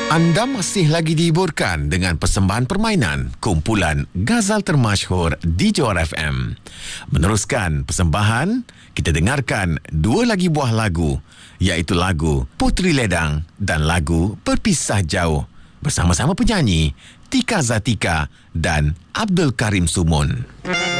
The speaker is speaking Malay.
Anda masih lagi dihiburkan dengan persembahan permainan kumpulan Ghazal termasyhur di Johor FM. Meneruskan persembahan, kita dengarkan dua lagi buah lagu, iaitu lagu Puteri Ledang dan lagu Berpisah Jauh bersama-sama penyanyi Tika Zatika dan Abdul Karim Sumun.